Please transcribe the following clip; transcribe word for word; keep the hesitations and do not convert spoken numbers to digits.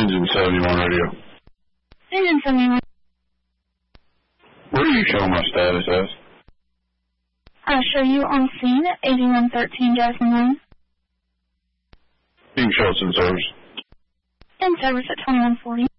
Engine seventy-one radio. Engine seventy-one. Where do you show my status as? I'll show you on scene at eighty-one thirteen Jasmine Lane. You can show us in service. In service at twenty-one forty.